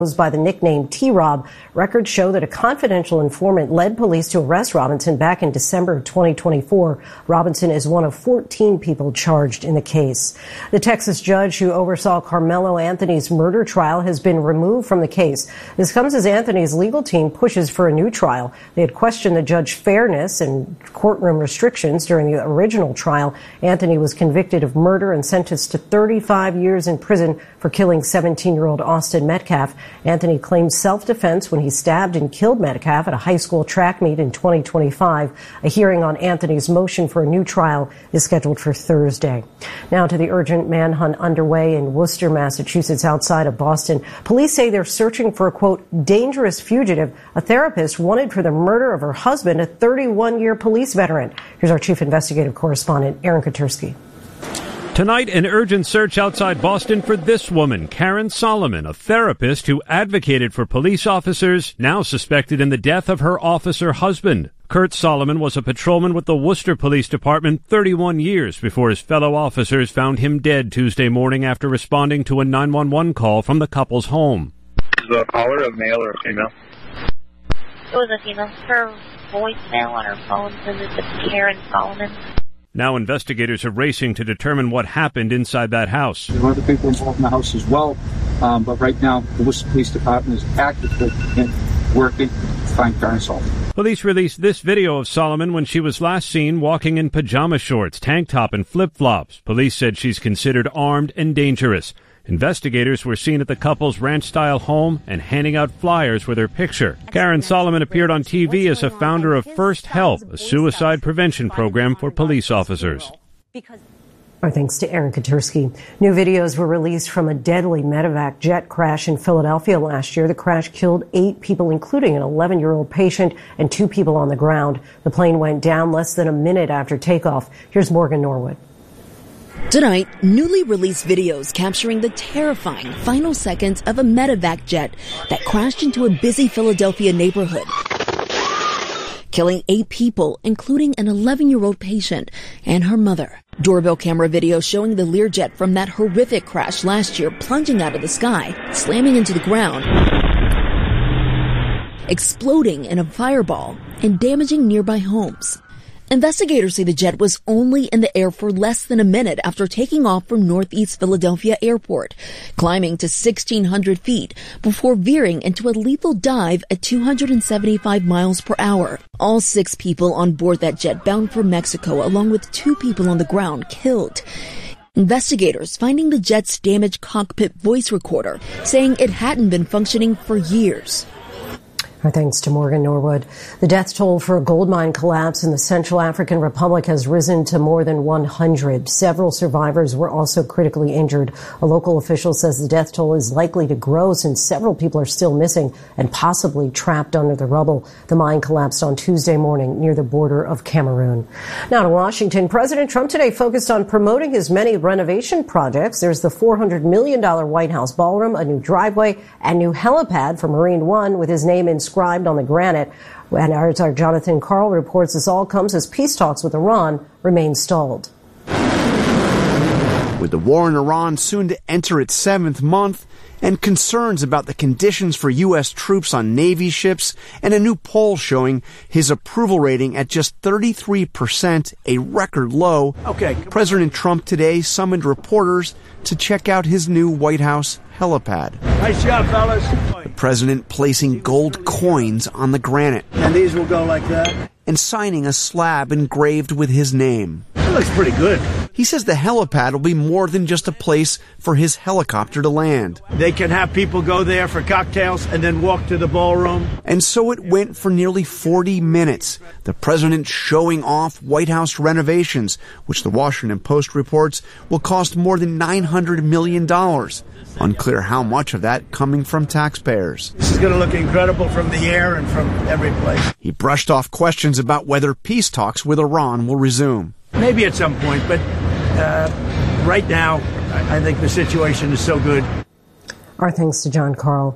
by the nickname T-Rob. Records show that a confidential informant led police to arrest Robinson back in December of 2024. Robinson is one of 14 people charged in the case. The Texas judge who oversaw Carmelo Anthony's murder trial has been removed from the case. This comes as Anthony's legal team pushes for a new trial. They had questioned the judge's fairness and courtroom restrictions during the original trial. Anthony was convicted of murder and sentenced to 35 years in prison for killing 17-year-old Austin Metcalf. Anthony claimed self-defense when he stabbed and killed Metcalf at a high school track meet in 2025. A hearing on Anthony's motion for a new trial is scheduled for Thursday. Now to the urgent manhunt underway in Worcester, Massachusetts, outside of Boston. Police say they're searching for a, quote, dangerous fugitive, a therapist wanted for the murder of her husband, a 31-year police veteran. Here's our chief investigative correspondent, Aaron Katersky. Tonight, an urgent search outside Boston for this woman, Karen Solomon, a therapist who advocated for police officers, now suspected in the death of her officer husband. Kurt Solomon was a patrolman with the Worcester Police Department 31 years before his fellow officers found him dead Tuesday morning after responding to a 911 call from the couple's home. Is the caller a male or a female? It was a female. Her voicemail on her phone says it's Karen Solomon. Now investigators are racing to determine what happened inside that house. There are other people involved in the house as well, but right now the Worcester Police Department is actively working to find Karen Solomon. Police released this video of Solomon when she was last seen walking in pajama shorts, tank top, and flip-flops. Police said she's considered armed and dangerous. Investigators were seen at the couple's ranch-style home and handing out flyers with her picture. Karen Solomon appeared on TV as a founder of First Help, a suicide prevention program for police officers. Our thanks to Aaron Katersky. New videos were released from a deadly medevac jet crash in Philadelphia last year. The crash killed 8 people, including an 11-year-old patient and 2 people on the ground. The plane went down less than a minute after takeoff. Here's Morgan Norwood. Tonight, newly released videos capturing the terrifying final seconds of a medevac jet that crashed into a busy Philadelphia neighborhood, killing 8 people, including an 11-year-old patient and her mother. Doorbell camera video showing the Learjet from that horrific crash last year plunging out of the sky, slamming into the ground, exploding in a fireball, and damaging nearby homes. Investigators say the jet was only in the air for less than a minute after taking off from Northeast Philadelphia Airport, climbing to 1,600 feet before veering into a lethal dive at 275 miles per hour. All 6 people on board that jet bound for Mexico, along with 2 people on the ground, killed. Investigators finding the jet's damaged cockpit voice recorder, saying it hadn't been functioning for years. Our thanks to Morgan Norwood. The death toll for a gold mine collapse in the Central African Republic has risen to more than 100. Several survivors were also critically injured. A local official says the death toll is likely to grow since several people are still missing and possibly trapped under the rubble. The mine collapsed on Tuesday morning near the border of Cameroon. Now to Washington. President Trump today focused on promoting his many renovation projects. There's the $400 million White House ballroom, a new driveway, and new helipad for Marine One with his name inscribed on the granite. And our Jonathan Karl reports this all comes as peace talks with Iran remain stalled. With the war in Iran soon to enter its 7th month, and concerns about the conditions for U.S. troops on Navy ships, and a new poll showing his approval rating at just 33%, a record low, President Trump today summoned reporters to check out his new White House helipad. Nice job, fellas. The president placing gold coins on the granite. And these will go like that. And signing a slab engraved with his name. That looks pretty good. He says the helipad will be more than just a place for his helicopter to land. They can have people go there for cocktails and then walk to the ballroom. And so it went for nearly 40 minutes. The president showing off White House renovations, which the Washington Post reports will cost more than $900 million. Unclear how much of that coming from taxpayers. This is going to look incredible from the air and from every place. He brushed off questions about whether peace talks with Iran will resume. Maybe at some point, but right now, I think the situation is so good. Our thanks to John Karl.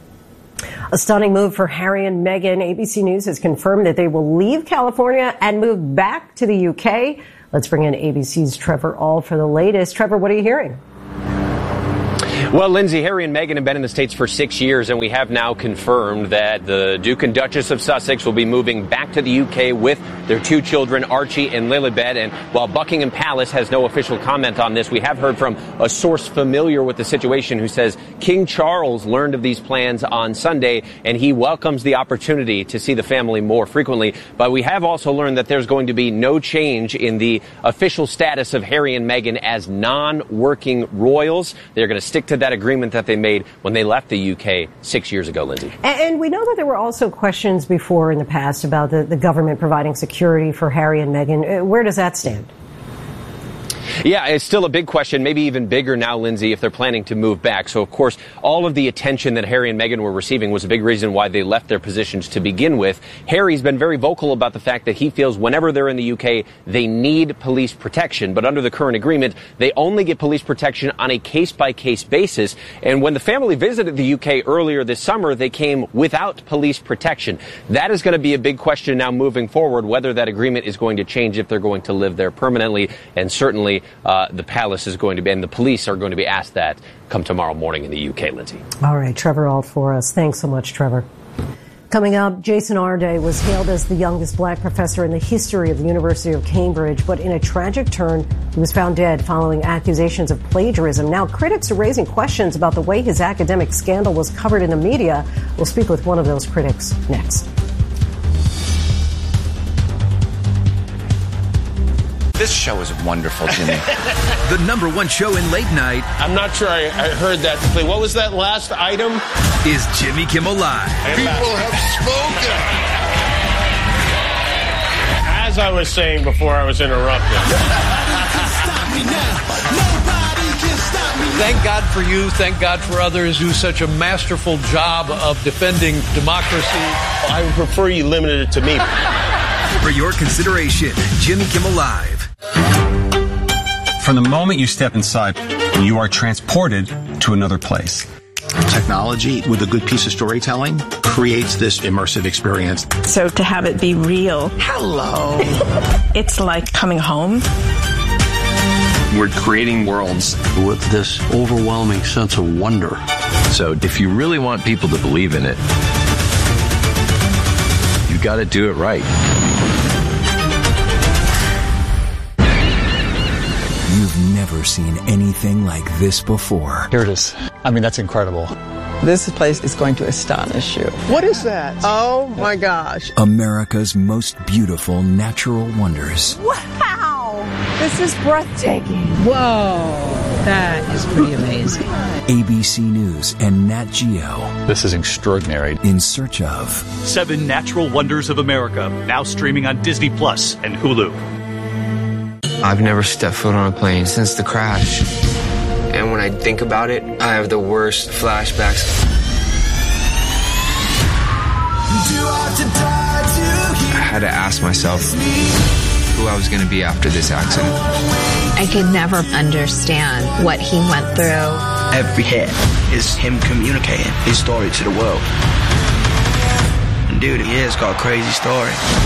A stunning move for Harry and Meghan. ABC News has confirmed that they will leave California and move back to the UK. Let's bring in ABC's Trevor Ahl for the latest. Trevor, what are you hearing? Well, Lindsay, Harry and Meghan have been in the States for 6 years, and we have now confirmed that the Duke and Duchess of Sussex will be moving back to the UK with their 2 children, Archie and Lilibet. And while Buckingham Palace has no official comment on this, we have heard from a source familiar with the situation who says King Charles learned of these plans on Sunday, and he welcomes the opportunity to see the family more frequently. But we have also learned that there's going to be no change in the official status of Harry and Meghan as non-working royals. They're going to stick to that agreement that they made when they left the UK 6 years ago, Lindsay. And we know that there were also questions before in the past about the government providing security for Harry and Meghan. Where does that stand? Yeah, it's still a big question, maybe even bigger now, Lindsay, if they're planning to move back. So, of course, all of the attention that Harry and Meghan were receiving was a big reason why they left their positions to begin with. Harry's been very vocal about the fact that he feels whenever they're in the UK, they need police protection. But under the current agreement, they only get police protection on a case-by-case basis. And when the family visited the UK earlier this summer, they came without police protection. That is going to be a big question now moving forward, whether that agreement is going to change if they're going to live there permanently. And certainly the palace is going to be, and the police are going to be asked that come tomorrow morning in the UK, Lindsay. All right, Trevor Ault for us. Thanks so much, Trevor. Coming up, Jason Arday was hailed as the youngest black professor in the history of the University of Cambridge, but in a tragic turn, he was found dead following accusations of plagiarism. Now, critics are raising questions about the way his academic scandal was covered in the media. We'll speak with one of those critics next. This show is wonderful, Jimmy. The #1 show in late night. I'm not sure I heard that. What was that last item? Is Jimmy Kimmel Live. People have spoken. As I was saying before I was interrupted. Thank God for you. Thank God for others who do such a masterful job of defending democracy. I would prefer you limited it to me. For your consideration, Jimmy Kimmel Live. From the moment you step inside, you are transported to another place. Technology with a good piece of storytelling creates this immersive experience. So to have it be real. Hello. It's like coming home. We're creating worlds with this overwhelming sense of wonder. So if you really want people to believe in it, you got to do it right. You've never seen anything like this before. Here it is. I mean, that's incredible. This place is going to astonish you. What is that? Oh my gosh. America's most beautiful natural wonders. Wow! This is breathtaking. Whoa, that is pretty amazing. ABC News and Nat Geo. This is extraordinary. In search of 7 Natural Wonders of America, now streaming on Disney Plus and Hulu. I've never stepped foot on a plane since the crash. And when I think about it, I have the worst flashbacks. I had to ask myself who I was going to be after this accident. I could never understand what he went through. Every hit is him communicating his story to the world. And dude, he has got a crazy story.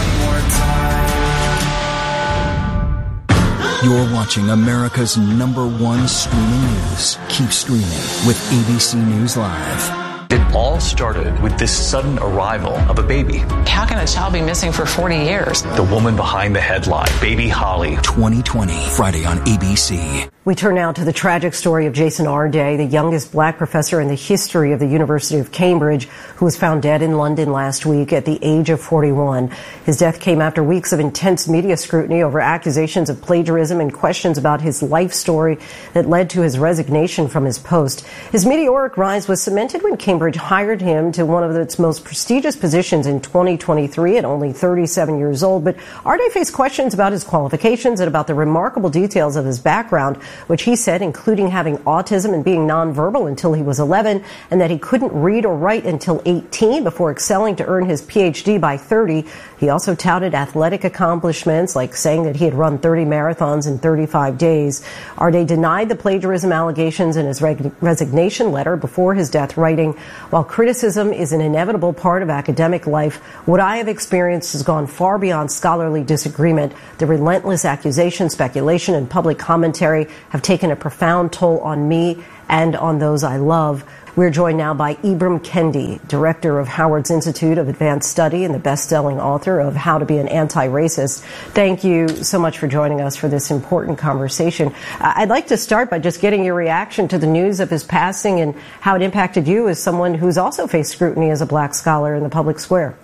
You're watching America's #1 streaming news. Keep streaming with ABC News Live. It all started with this sudden arrival of a baby. How can a child be missing for 40 years? The woman behind the headline, Baby Holly. 2020, Friday on ABC. We turn now to the tragic story of Jason Arday, the youngest black professor in the history of the University of Cambridge, who was found dead in London last week at the age of 41. His death came after weeks of intense media scrutiny over accusations of plagiarism and questions about his life story that led to his resignation from his post. His meteoric rise was cemented when Cambridge hired him to one of its most prestigious positions in 2023 at only 37 years old. But Arday faced questions about his qualifications and about the remarkable details of his background, which he said including having autism and being nonverbal until he was 11, and that he couldn't read or write until 18 before excelling to earn his PhD by 30. He also touted athletic accomplishments, like saying that he had run 30 marathons in 35 days. Arday denied the plagiarism allegations in his resignation letter before his death, writing, "While criticism is an inevitable part of academic life, what I have experienced has gone far beyond scholarly disagreement. The relentless accusation, speculation, and public commentary have taken a profound toll on me and on those I love. We're joined now by Ibram Kendi, director of Howard's Institute of Advanced Study and the best-selling author of How to Be an Anti-Racist. Thank you so much for joining us for this important conversation. I'd like to start by just getting your reaction to the news of his passing and how it impacted you as someone who's also faced scrutiny as a black scholar in the public square.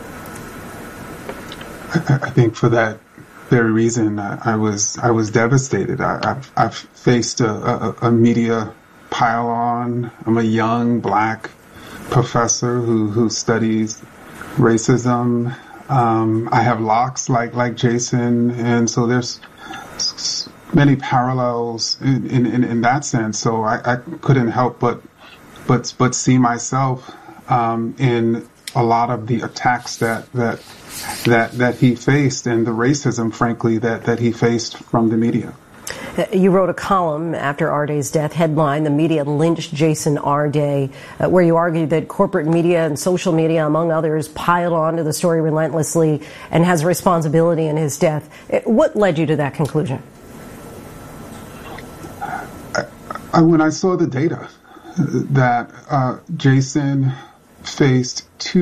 I think for that very reason, I was devastated. I've faced a media pile-on. I'm a young black professor who studies racism. I have locks like Jason, and so there's many parallels in that sense. So I couldn't help but see myself in a lot of the attacks that he faced and the racism, frankly, that he faced from the media. You wrote a column after Arday's death, headline, "The Media Lynched Jason Arday," where you argued that corporate media and social media, among others, piled onto the story relentlessly and has a responsibility in his death. What led you to that conclusion? When I saw the data that Jason faced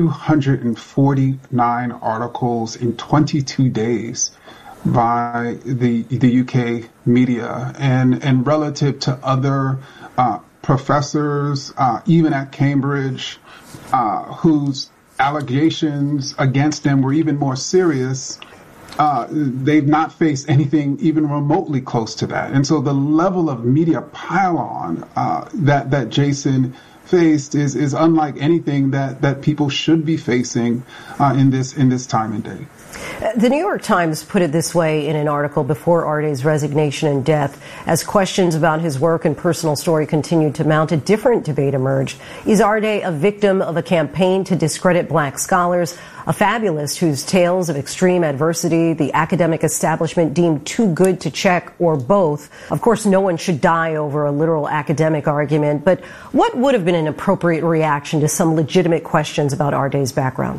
249 articles in 22 days by the UK media, and relative to other professors, even at Cambridge, whose allegations against them were even more serious, they've not faced anything even remotely close to that. And so the level of media pile-on that Jason faced is unlike anything that people should be facing in this time and day. The New York Times put it this way in an article before Arday's resignation and death. As questions about his work and personal story continued to mount, a different debate emerged. Is Arday a victim of a campaign to discredit black scholars, a fabulist whose tales of extreme adversity the academic establishment deemed too good to check, or both? Of course, no one should die over a literal academic argument, but what would have been an appropriate reaction to some legitimate questions about Arday's background?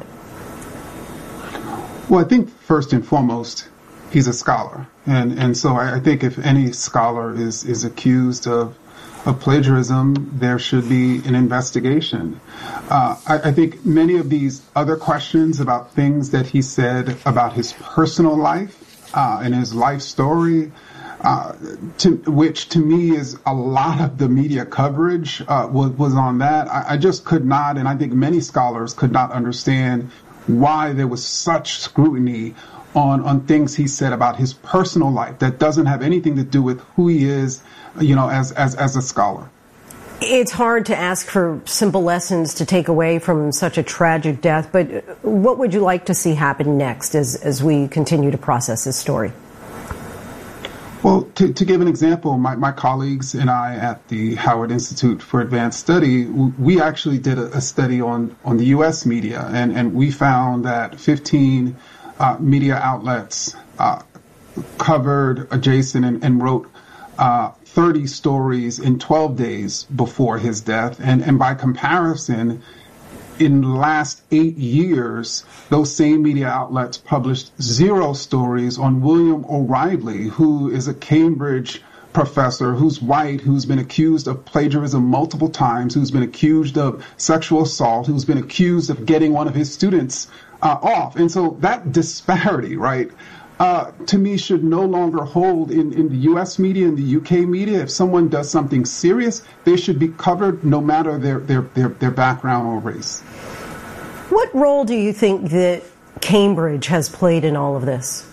Well, I think first and foremost, he's a scholar. And so I think if any scholar is accused of plagiarism, there should be an investigation. I think many of these other questions about things that he said about his personal life and his life story, which to me is a lot of the media coverage was on that. I just could not, and I think many scholars could not understand why there was such scrutiny on things he said about his personal life that doesn't have anything to do with who he is, as a scholar. It's hard to ask for simple lessons to take away from such a tragic death, but what would you like to see happen next as we continue to process this story? Well, to give an example, my colleagues and I at the Howard Institute for Advanced Study, we actually did a study on the U.S. media, and we found that 15 media outlets covered Jason and wrote 30 stories in 12 days before his death. And by comparison, in the last 8 years, those same media outlets published 0 stories on William O'Reilly, who is a Cambridge professor who's white, who's been accused of plagiarism multiple times, who's been accused of sexual assault, who's been accused of getting one of his students off. And so that disparity, right, to me should no longer hold in the U.S. media and the UK media. If someone does something serious, they should be covered no matter their background or race. What role do you think that Cambridge has played in all of this?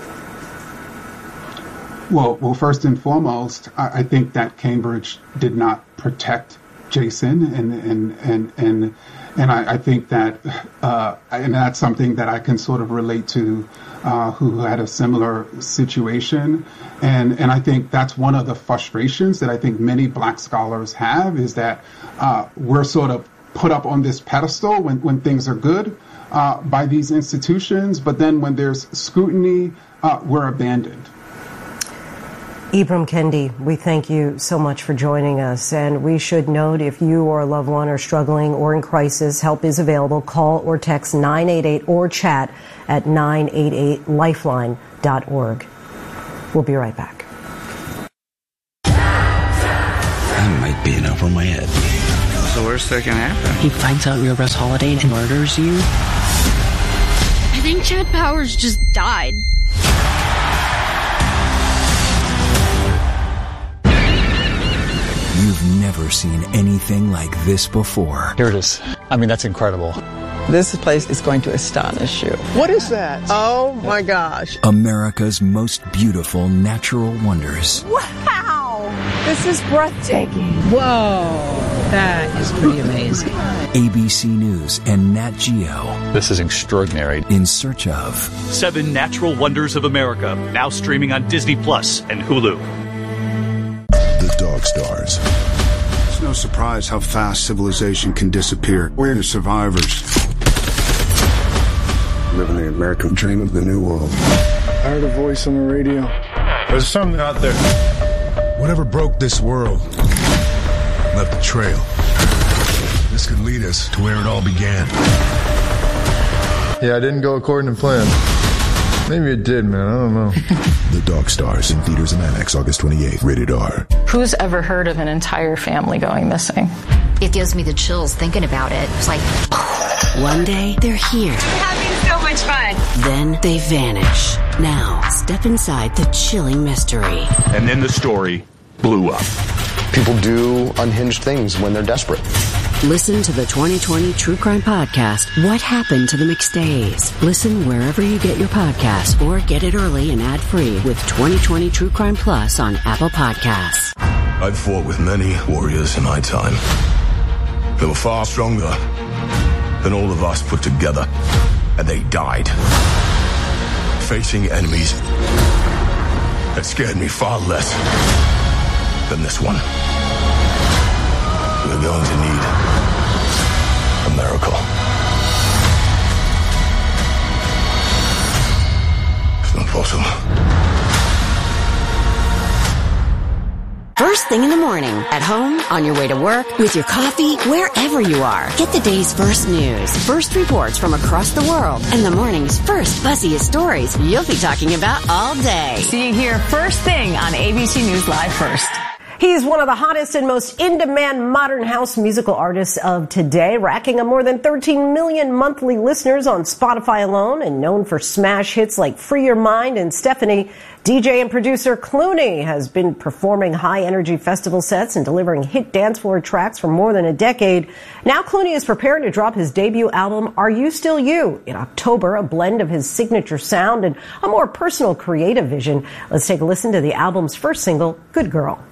Well, first and foremost, I think that Cambridge did not protect Jason, and I think that, and that's something that I can sort of relate to, who had a similar situation, and I think that's one of the frustrations that I think many black scholars have, is that we're sort of put up on this pedestal when things are good by these institutions, but then when there's scrutiny, we're abandoned. Ibram Kendi, we thank you so much for joining us. And we should note, if you or a loved one are struggling or in crisis, help is available. Call or text 988 or chat at 988lifeline.org. We'll be right back. over my head. What's the worst that can happen? He finds out you're Russ Holiday and murders you. I think Chad Powers just died. You've never seen anything like this before. Here it is. I mean, that's incredible. This place is going to astonish you. What is that? Oh my gosh. America's most beautiful natural wonders. Wow! This is breathtaking. Whoa, that is pretty amazing. ABC News and Nat Geo. This is extraordinary. In search of 7 Natural Wonders of America, now streaming on Disney Plus and Hulu. The Dog Stars. It's no surprise how fast civilization can disappear. We're the survivors. Living the American dream of the new world. I heard a voice on the radio. There's something out there. Whatever broke this world left a trail. This could lead us to where it all began. Yeah, I didn't go according to plan. Maybe it did, man. I don't know. The Dog Stars in theaters and IMAX August 28th. Rated R. Who's ever heard of an entire family going missing? It gives me the chills thinking about it. It's like, one day they're here. We're having so much fun. Then they vanish. Now, step inside the chilling mystery. And then the story blew up. People do unhinged things when they're desperate. Listen to the 2020 True Crime Podcast, What Happened to the McStays. Listen wherever you get your podcasts or get it early and ad-free with 2020 True Crime Plus on Apple Podcasts. I've fought with many warriors in my time. They were far stronger than all of us put together, and they died facing enemies that scared me far less than this one. We're going to need a miracle. It's not possible. First thing in the morning, at home, on your way to work, with your coffee, wherever you are. Get the day's first news, first reports from across the world, and the morning's first buzziest stories you'll be talking about all day. See you here first thing on ABC News Live First. He's one of the hottest and most in-demand modern house musical artists of today, racking up more than 13 million monthly listeners on Spotify alone, and known for smash hits like Free Your Mind and Stephanie. DJ and producer Clooney has been performing high-energy festival sets and delivering hit dance floor tracks for more than a decade. Now Clooney is preparing to drop his debut album, Are You Still You? In October, a blend of his signature sound and a more personal creative vision. Let's take a listen to the album's first single, Good Girl.